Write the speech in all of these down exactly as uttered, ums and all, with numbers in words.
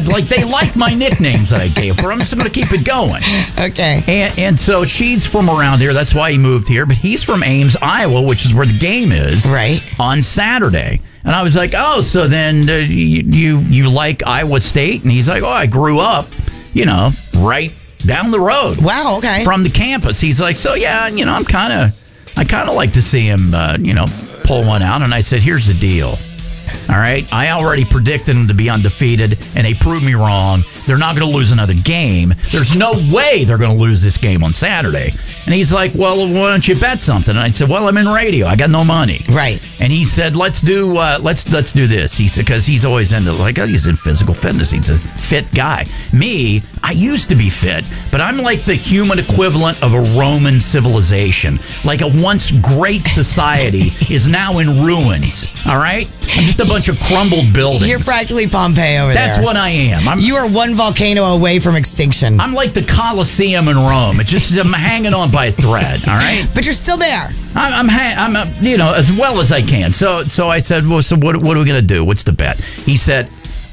like they like my nicknames that I gave her. I'm just going to keep it going. Okay. And, and so she's from around here. That's why he moved here. But he's from Ames, Iowa, which is where the game is. Right. On Saturday. And I was like, oh, so then uh, you, you you like Iowa State? And he's like, oh, I grew up, you know, right down the road. Wow, okay. From the campus. He's like, so yeah, you know, I'm kind of, I kind of like to see him, uh, you know, pull one out. And I said, here's the deal. All right, I already predicted them to be undefeated, and they proved me wrong. They're not going to lose another game. There's no way they're going to lose this game on Saturday. And he's like, well, why don't you bet something? And I said, well, I'm in radio. I got no money. Right. And he said, let's do uh, let's let's do this. He said, because he's always into, like, oh, he's in physical fitness. He's a fit guy. Me, I used to be fit, but I'm like the human equivalent of a Roman civilization. Like a once great society is now in ruins. All right? I'm just a bunch of crumbled buildings. You're practically Pompeii over That's there. That's what I am. I'm, you are one volcano away from extinction. I'm like the Colosseum in Rome. It's just I'm hanging on by a thread. All right, but you're still there. I'm, I'm, ha- I'm, uh, you know, as well as I can. So, so I said, well, so what, what are we going to do? What's the bet? He said,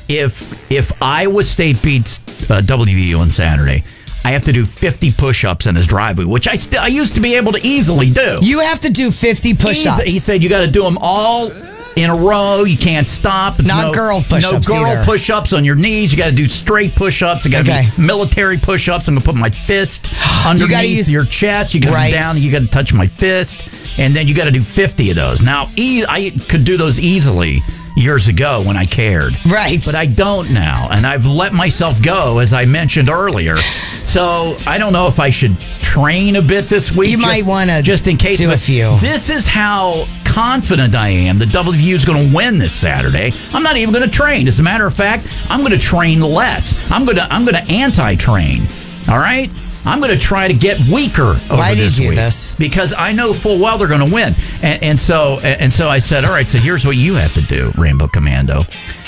if if Iowa State beats uh, W V U on Saturday, I have to do fifty push-ups in his driveway, which I still I used to be able to easily do. You have to do fifty push-ups. He's, he said you got to do them all in a row. You can't stop. It's Not no, girl push-ups No girl either. push-ups on your knees. You got to do straight push-ups. You got to Okay. be military push-ups. I'm going to put my fist underneath gotta use- your chest. You got to Right. be down. You got to touch my fist. And then you got to do fifty of those. Now, e- I could do those easily years ago when I cared. Right. But I don't now. And I've let myself go, as I mentioned earlier. So I don't know if I should train a bit this week. You just, might wanna just in case. do a But few. This is how confident I am that W V U is going to win this Saturday. I'm not even going to train. As a matter of fact, I'm going to train less. I'm going to I'm going to anti-train. All right? I'm going to try to get weaker over Why do you this do week this? because I know full well they're going to win. And, and so and so I said, all right, so here's what you have to do, Rainbow Commando.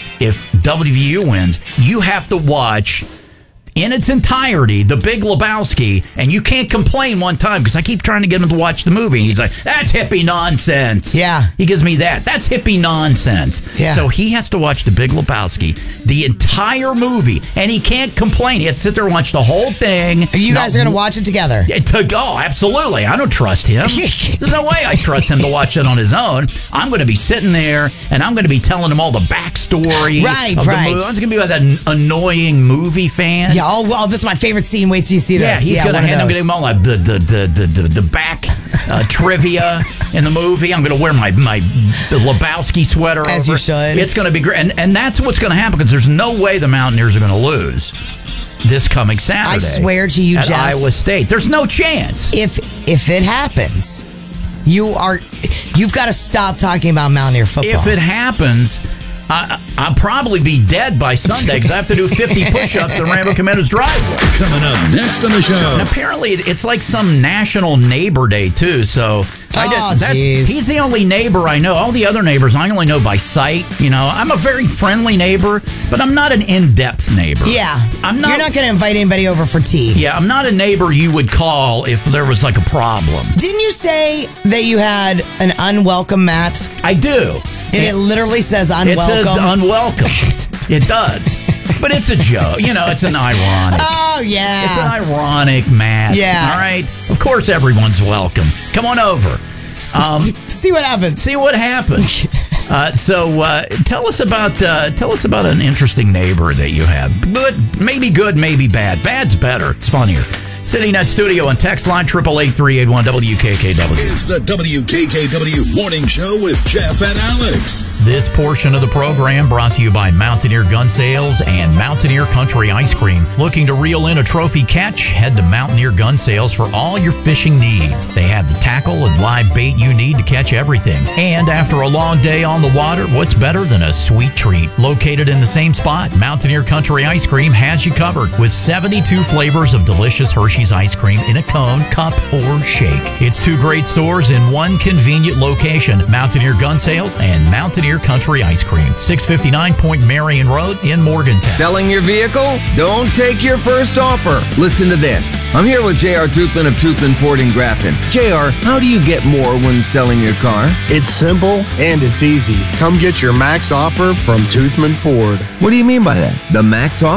If W V U wins, you have to watch in its entirety The Big Lebowski, and you can't complain one time because I keep trying to get him to watch the movie, and he's like, that's hippie nonsense. Yeah. He gives me that. That's hippie nonsense. Yeah. So he has to watch The Big Lebowski, the entire movie, and he can't complain. He has to sit there and watch the whole thing. You guys Not- are going to watch it together. Yeah, to go, absolutely. I don't trust him. There's no way I trust him to watch it on his own. I'm going to be sitting there, and I'm going to be telling him all the backstory. Right, of the right. movie. I'm going to be like that n- annoying movie fan. Yeah, oh, well, this is my favorite scene. Wait till you see Yeah, this. he's yeah, going to one of hand him, those. give him all like, the, the, the, the, the, the back uh, trivia in the movie. I'm going to wear my, my Lebowski sweater As over. you should. It's going to be great. And, and that's what's going to happen because there's no way the Mountaineers are going to lose this coming Saturday. I swear to you, at Jeff. Iowa State. There's no chance. If if it happens, you are you've got to stop talking about Mountaineer football. If it happens, I, I'll probably be dead by Sunday because I have to do fifty push-ups in Rainbow Commando's driveway. Coming up next on the show. And apparently, it- it's like some National Neighbor Day, too. So I Oh, did, that, jeez. he's the only neighbor I know. All the other neighbors I only know by sight. You know, I'm a very friendly neighbor, but I'm not an in-depth neighbor. yeah, I'm not. You're not going to invite anybody over for tea. Yeah, I'm not a neighbor you would call if there was like a problem. Didn't you say that you had an unwelcome mat? I do. And it literally says It unwelcome. says unwelcome. It does. But it's a joke. You know, it's an ironic. Oh, yeah. It's an ironic match. Yeah. All right. Of course, everyone's welcome. Come on over. Um, See what happens. see what happens. Uh, so, uh, tell us about uh, tell us about an interesting neighbor that you have. Good, maybe good, maybe bad. Bad's better. It's funnier. Sitting at studio and text line triple eight three eight one W K K W. It's the W K K W Morning Show with Jeff and Alex. This portion of the program brought to you by Mountaineer Gun Sales and Mountaineer Country Ice Cream. Looking to reel in a trophy catch? Head to Mountaineer Gun Sales for all your fishing needs. They have the tackle and live bait you need to catch everything. And after a long day on the water, what's better than a sweet treat? Located in the same spot, Mountaineer Country Ice Cream has you covered with seventy-two flavors of delicious Hershey's ice cream in a cone, cup, or shake. It's two great stores in one convenient location, Mountaineer Gun Sales and Mountaineer Country Ice Cream, six fifty-nine Point Marion Road in Morgantown. Selling your vehicle? Don't take your first offer. Listen to this. I'm here with J R Tupin of Tupin Ford in Grafton. J R, how do you get more when selling your car? It's simple and it's easy. Come get your max offer from Toothman Ford. What do you mean by that? The max offer?